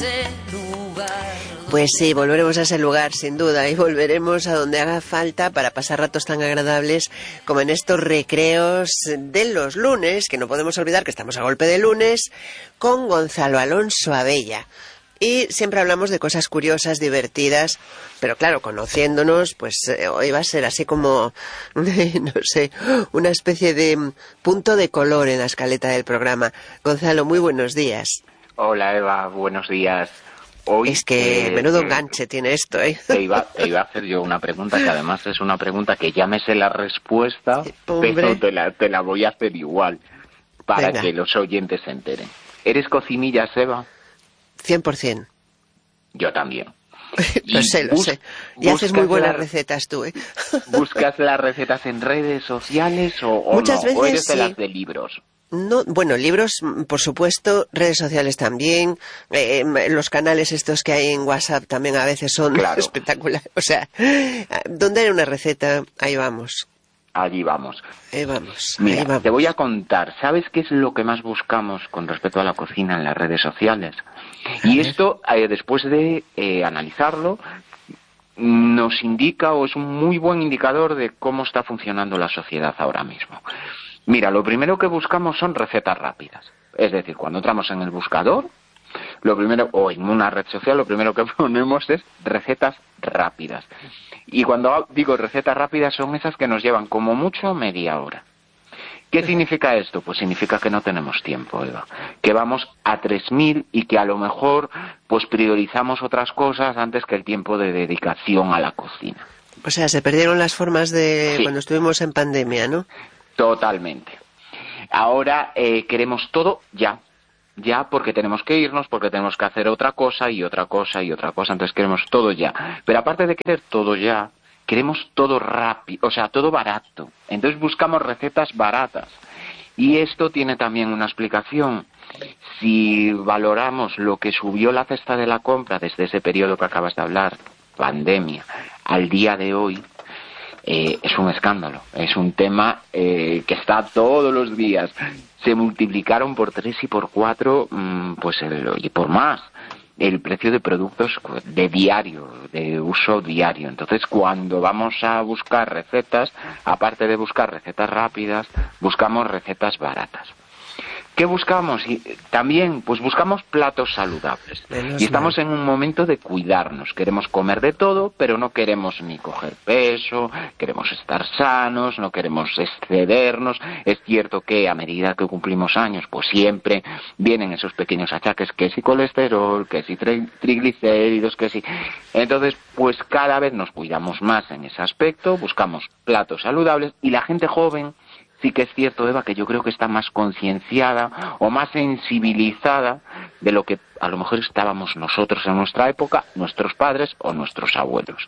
Pues sí, volveremos a ese lugar, sin duda, y volveremos a donde haga falta para pasar ratos tan agradables como en estos recreos de los lunes, que no podemos olvidar que estamos a golpe de lunes, con Gonzalo Alonso Abella. Y siempre hablamos de cosas curiosas, divertidas, pero claro, conociéndonos, pues hoy va a ser así como, no sé, una especie de punto de color en la escaleta del programa. Gonzalo, muy buenos días. Hola Eva, buenos días. Hoy, es que menudo enganche tiene esto, ¿eh? Te iba a hacer yo una pregunta que además es una pregunta que ya me sé la respuesta, pero te la voy a hacer igual, para Venga. Que los oyentes se enteren. ¿Eres cocinilla, Eva? 100%. Yo también. Lo sé. Y haces muy buenas recetas tú, ¿eh? ¿Buscas las recetas en redes sociales o Muchas no? Veces, ¿O eres de sí. las de libros? No, bueno, libros, por supuesto, redes sociales también, los canales estos que hay en WhatsApp también a veces son espectaculares. O sea, donde hay una receta, ahí vamos. Allí vamos. Mira, ahí vamos. Te voy a contar, ¿sabes qué es lo que más buscamos con respecto a la cocina en las redes sociales? Y esto, después de analizarlo, nos indica, o es un muy buen indicador de cómo está funcionando la sociedad ahora mismo. Mira, lo primero que buscamos son recetas rápidas. Es decir, cuando entramos en el buscador, lo primero, o en una red social, lo primero que ponemos es recetas rápidas. Y cuando digo recetas rápidas son esas que nos llevan como mucho media hora. ¿Qué significa esto? Pues significa que no tenemos tiempo, Eva. Que vamos a 3000 y que a lo mejor pues priorizamos otras cosas antes que el tiempo de dedicación a la cocina. O sea, se perdieron las formas de cuando estuvimos en pandemia, ¿no? Totalmente. Ahora queremos todo ya porque tenemos que irnos, porque tenemos que hacer otra cosa y otra cosa y otra cosa, entonces queremos todo ya. Pero aparte de querer todo ya, queremos todo rápido, o sea, todo barato. Entonces buscamos recetas baratas. Y esto tiene también una explicación. Si valoramos lo que subió la cesta de la compra desde ese periodo que acabas de hablar, pandemia, al día de hoy, es un escándalo, es un tema que está todos los días. Se multiplicaron por 3 y por 4, y por más, el precio de productos de diario, de uso diario. Entonces, cuando vamos a buscar recetas, aparte de buscar recetas rápidas, buscamos recetas baratas. ¿Qué buscamos? Y también, pues buscamos platos saludables. Y estamos en un momento de cuidarnos. Queremos comer de todo, pero no queremos ni coger peso, queremos estar sanos, no queremos excedernos. Es cierto que a medida que cumplimos años, pues siempre vienen esos pequeños achaques, que si colesterol, que si triglicéridos, que si... Entonces, pues cada vez nos cuidamos más en ese aspecto, buscamos platos saludables, y la gente joven... Sí que es cierto, Eva, que yo creo que está más concienciada o más sensibilizada de lo que a lo mejor estábamos nosotros en nuestra época, nuestros padres o nuestros abuelos.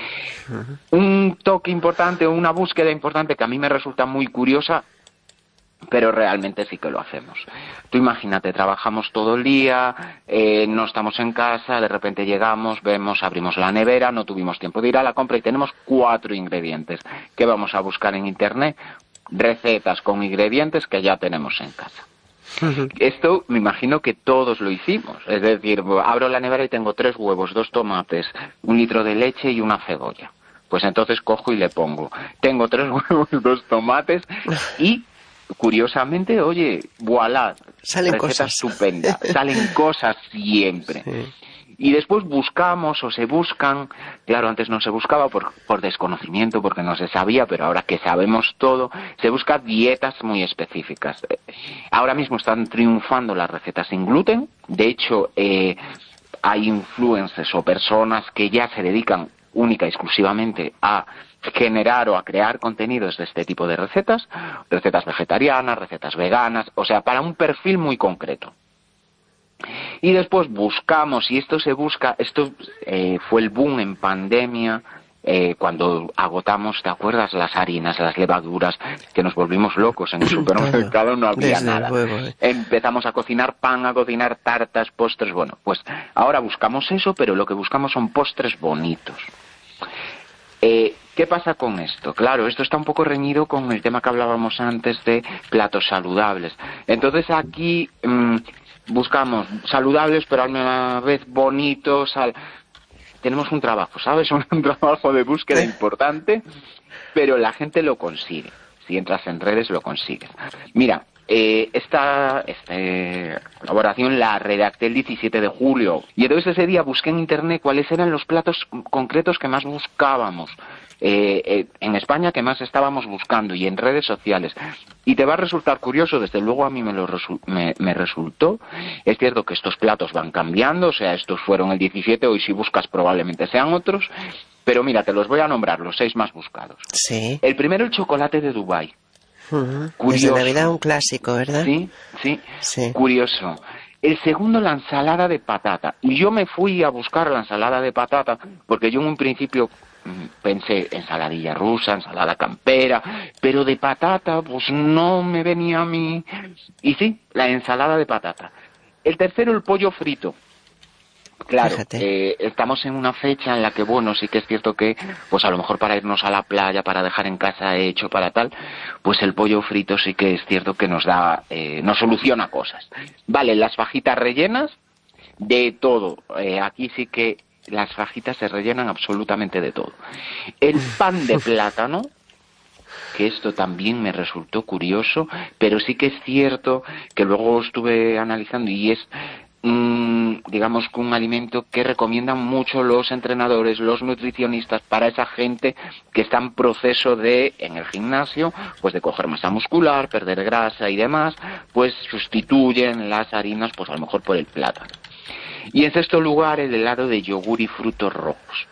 Un toque importante o una búsqueda importante que a mí me resulta muy curiosa, pero realmente sí que lo hacemos. Tú imagínate, trabajamos todo el día, no estamos en casa, de repente llegamos, vemos, abrimos la nevera, no tuvimos tiempo de ir a la compra y tenemos 4 ingredientes. ¿Qué vamos a buscar en Internet? Recetas con ingredientes que ya tenemos en casa. Esto me imagino que todos lo hicimos. Es decir, abro la nevera y tengo 3 huevos, 2 tomates, 1 litro de leche y una cebolla. Pues entonces cojo y le pongo. Tengo 3 huevos, 2 tomates y, curiosamente, oye, voilà, salen receta cosas estupenda. Salen cosas siempre. Sí. Y después buscamos o se buscan, claro, antes no se buscaba por desconocimiento, porque no se sabía, pero ahora que sabemos todo, se buscan dietas muy específicas. Ahora mismo están triunfando las recetas sin gluten. De hecho, hay influencers o personas que ya se dedican única y exclusivamente a generar o a crear contenidos de este tipo de recetas vegetarianas, recetas veganas, o sea, para un perfil muy concreto. Y después buscamos, y esto fue el boom en pandemia, cuando agotamos, ¿te acuerdas? Las harinas, las levaduras, que nos volvimos locos en el supermercado, no había nada. Empezamos a cocinar pan, a cocinar tartas, postres, bueno, pues ahora buscamos eso, pero lo que buscamos son postres bonitos. ¿Qué pasa con esto? Claro, esto está un poco reñido con el tema que hablábamos antes de platos saludables. Entonces aquí... buscamos saludables, pero a la vez bonitos. Tenemos un trabajo, ¿sabes? Un trabajo de búsqueda importante, pero la gente lo consigue. Si entras en redes, lo consigues. Mira, esta colaboración la redacté el 17 de julio. Y entonces ese día busqué en internet cuáles eran los platos concretos que más buscábamos. En España que más estábamos buscando y en redes sociales, y te va a resultar curioso, desde luego a mí me resultó. Es cierto que estos platos van cambiando, o sea, estos fueron el 17, hoy si buscas probablemente sean otros, pero mira, te los voy a nombrar, los 6 más buscados. Sí. El primero, el chocolate de Dubái. Desde Navidad un clásico, ¿verdad? Sí, curioso. El segundo, la ensalada de patata, y yo me fui a buscar la ensalada de patata porque yo en un principio pensé ensaladilla rusa, ensalada campera, pero de patata pues no me venía a mí. Y sí, la ensalada de patata. El tercero, el pollo frito. Claro, estamos en una fecha en la que, bueno, sí que es cierto que, pues a lo mejor para irnos a la playa, para dejar en casa hecho, para tal, pues el pollo frito sí que es cierto que nos soluciona cosas. Vale, las fajitas rellenas, de todo. Aquí sí que las fajitas se rellenan absolutamente de todo. El pan de plátano, que esto también me resultó curioso, pero sí que es cierto que luego estuve analizando y es, digamos, que un alimento que recomiendan mucho los entrenadores, los nutricionistas, para esa gente que está en proceso en el gimnasio, pues de coger masa muscular, perder grasa y demás, pues sustituyen las harinas, pues a lo mejor por el plátano. Y en sexto lugar, el helado de yogur y frutos rojos,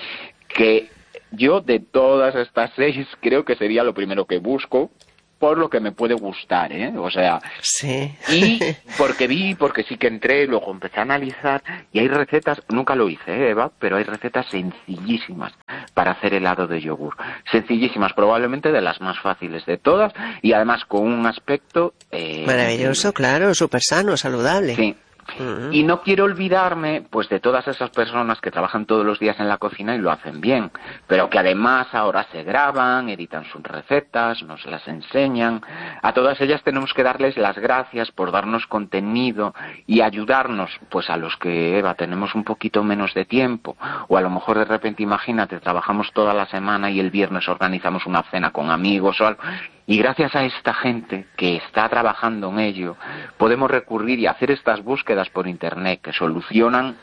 que yo de todas estas 6 creo que sería lo primero que busco, por lo que me puede gustar, o sea, sí. Y porque sí que entré, luego empecé a analizar, y hay recetas, nunca lo hice, Eva, pero hay recetas sencillísimas para hacer helado de yogur, sencillísimas, probablemente de las más fáciles de todas, y además con un aspecto maravilloso, claro, súper sano, saludable. Sí. Y no quiero olvidarme, pues, de todas esas personas que trabajan todos los días en la cocina y lo hacen bien, pero que además ahora se graban, editan sus recetas, nos las enseñan. A todas ellas tenemos que darles las gracias por darnos contenido y ayudarnos, pues, a los que, Eva, tenemos un poquito menos de tiempo, o a lo mejor de repente, imagínate, trabajamos toda la semana y el viernes organizamos una cena con amigos o algo. Y gracias a esta gente que está trabajando en ello, podemos recurrir y hacer estas búsquedas por internet que nos solucionan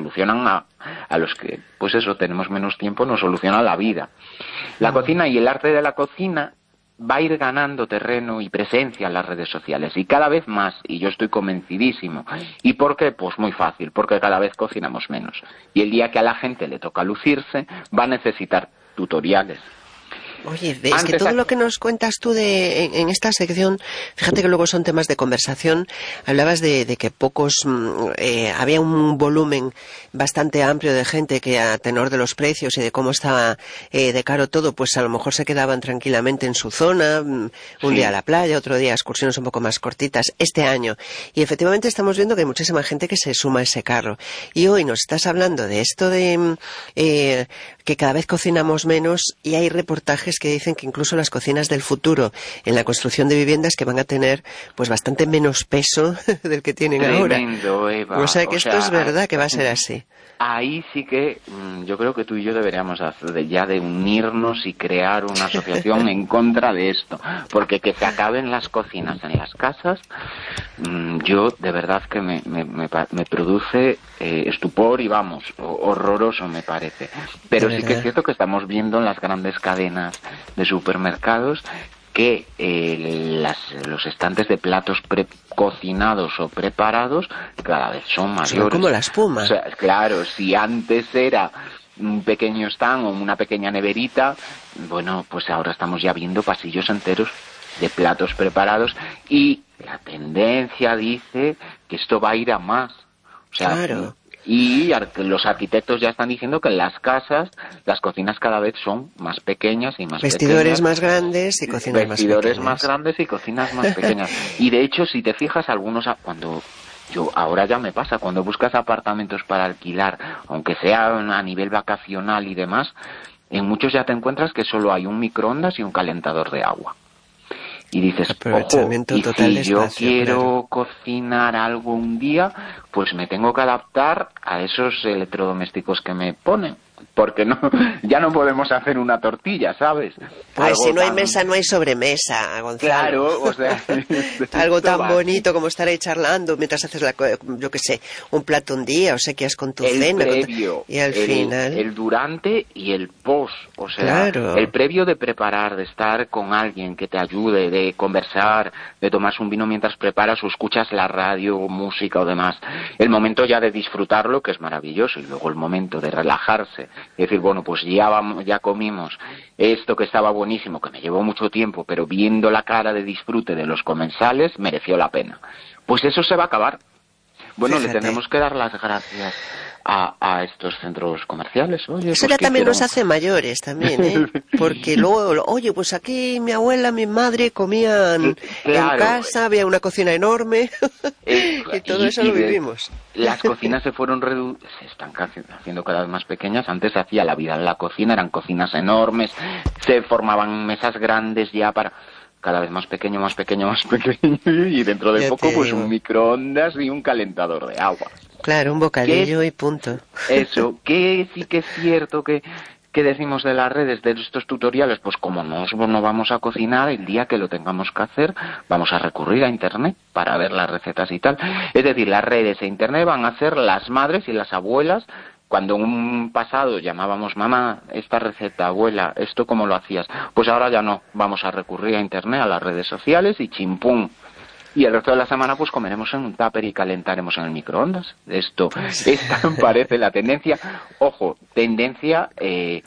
a los que, pues eso, tenemos menos tiempo, nos solucionan la vida. La cocina y el arte de la cocina va a ir ganando terreno y presencia en las redes sociales, y cada vez más, y yo estoy convencidísimo. ¿Y por qué? Pues muy fácil, porque cada vez cocinamos menos. Y el día que a la gente le toca lucirse, va a necesitar tutoriales. Oye, es que todo lo que nos cuentas tú en esta sección, fíjate que luego son temas de conversación. Hablabas de que había un volumen bastante amplio de gente que, a tenor de los precios y de cómo estaba de caro todo, pues a lo mejor se quedaban tranquilamente en su zona, un día a la playa, otro día excursiones un poco más cortitas, este año. Y efectivamente estamos viendo que hay muchísima gente que se suma a ese carro. Y hoy nos estás hablando de esto de que cada vez cocinamos menos, y hay reportajes que dicen que incluso las cocinas del futuro en la construcción de viviendas que van a tener pues bastante menos peso del que tienen Tremendo, ahora. Eva. O sea que esto es verdad que va a ser así. Ahí sí que yo creo que tú y yo deberíamos ya de unirnos y crear una asociación en contra de esto, porque que se acaben las cocinas en las casas, yo de verdad que me produce estupor y vamos, horroroso me parece. Pero sí que es cierto que estamos viendo en las grandes cadenas de supermercados que los estantes de platos cocinados o preparados cada vez son mayores. Son como la espuma. O sea, claro, si antes era un pequeño stand o una pequeña neverita, bueno, pues ahora estamos ya viendo pasillos enteros de platos preparados, y la tendencia dice que esto va a ir a más. O sea, claro. Y los arquitectos ya están diciendo que en las casas las cocinas cada vez son más pequeñas y más vestidores más grandes y cocinas más pequeñas. Vestidores más grandes y cocinas más pequeñas. Y de hecho, si te fijas, ahora ya me pasa, cuando buscas apartamentos para alquilar, aunque sea a nivel vacacional y demás, en muchos ya te encuentras que solo hay un microondas y un calentador de agua. Y dices, aprovechamiento ojo, y total de si yo espacio, quiero claro. cocinar algo un día, pues me tengo que adaptar a esos electrodomésticos que me ponen. Porque no, ya no podemos hacer una tortilla, ¿sabes? Pues Algo si no hay tan... mesa, no hay sobremesa, Gonzalo. Claro, o sea... Algo tan va. bonito como estar ahí charlando mientras haces, yo qué sé, un plato un día, o sequías con tu cena. Previo, Y al final... el durante y el post. O sea, Claro. el previo de preparar, de estar con alguien que te ayude, de conversar, de tomarse un vino mientras preparas o escuchas la radio, música o demás. El momento ya de disfrutarlo, que es maravilloso, y luego el momento de relajarse. Y decir, bueno, pues ya comimos esto que estaba buenísimo, que me llevó mucho tiempo, pero viendo la cara de disfrute de los comensales, mereció la pena. Pues eso se va a acabar. Bueno, Fíjate. le tenemos que dar las gracias a estos centros comerciales. Oye, Eso pues ya que también hicieron... nos hace mayores también, ¿eh? Porque luego, oye, pues aquí mi abuela, mi madre comían Claro. en casa, había una cocina enorme y todo eso lo vivimos. Las cocinas se están haciendo cada vez más pequeñas. Antes se hacía la vida en la cocina, eran cocinas enormes, se formaban mesas grandes ya para... Cada vez más pequeño, y dentro de Ya poco te pues digo. un microondas y un calentador de agua. Claro, un bocadillo y punto. Eso, que sí que es cierto que decimos de las redes, de estos tutoriales, pues como no vamos a cocinar, el día que lo tengamos que hacer, vamos a recurrir a Internet para ver las recetas y tal. Es decir, las redes e Internet van a ser las madres y las abuelas. Cuando en un pasado llamábamos, mamá, esta receta, abuela, ¿esto cómo lo hacías? Pues ahora ya no, vamos a recurrir a Internet, a las redes sociales y chimpum. Y el resto de la semana pues comeremos en un tupper y calentaremos en el microondas. Esta parece la tendencia. Ojo, tendencia que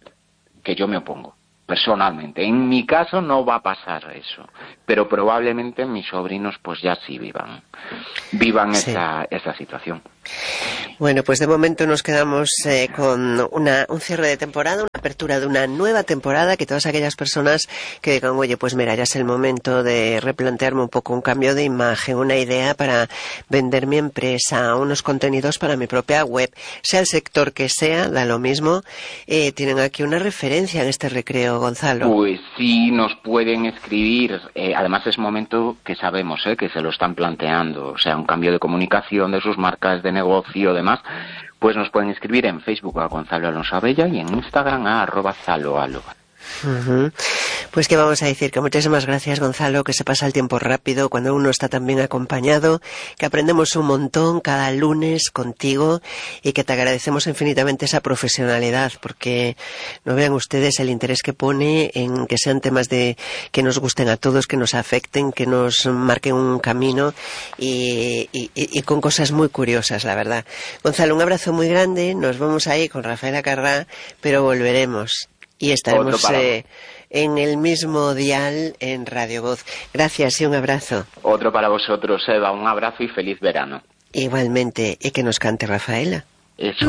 yo me opongo, personalmente. En mi caso no va a pasar eso, pero probablemente mis sobrinos pues ya sí vivan Sí. esa situación. Bueno, pues de momento nos quedamos con un cierre de temporada, una apertura de una nueva temporada, que todas aquellas personas que digan, oye, pues mira, ya es el momento de replantearme un poco un cambio de imagen, una idea para vender mi empresa, unos contenidos para mi propia web, sea el sector que sea, da lo mismo, tienen aquí una referencia en este recreo, Gonzalo. Pues sí, nos pueden escribir, además es momento que sabemos que se lo están planteando, o sea, un cambio de comunicación de sus marcas de negocio, demás, pues nos pueden escribir en Facebook a Gonzalo Alonso Abella y en Instagram a @zaloalo. Uh-huh. Pues que vamos a decir que muchísimas gracias, Gonzalo, que se pasa el tiempo rápido cuando uno está tan bien acompañado, que aprendemos un montón cada lunes contigo y que te agradecemos infinitamente esa profesionalidad, porque no vean ustedes el interés que pone en que sean temas que nos gusten a todos, que nos afecten, que nos marquen un camino y con cosas muy curiosas, la verdad. Gonzalo, un abrazo muy grande, nos vamos ahí con Rafaela Carrá, pero volveremos. Y estaremos en el mismo dial en Radio Voz. Gracias y un abrazo. Otro para vosotros, Eva. Un abrazo y feliz verano. Igualmente, y que nos cante Rafaela. Eso.